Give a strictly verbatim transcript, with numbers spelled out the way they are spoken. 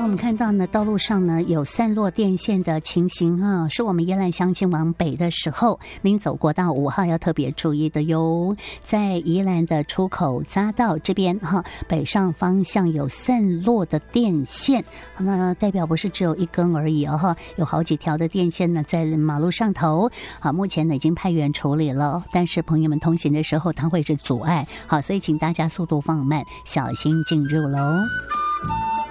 我们看到呢，道路上呢有散落电线的情形啊，是我们宜兰乡亲往北的时候，您走国道五号要特别注意的哟。在宜兰的出口匝道这边哈，北上方向有散落的电线，那代表不是只有一根而已哦哈，有好几条的电线呢在马路上头。好，目前呢已经派员处理了，但是朋友们通行的时候它会是阻碍，好，所以请大家速度放慢，小心进入喽。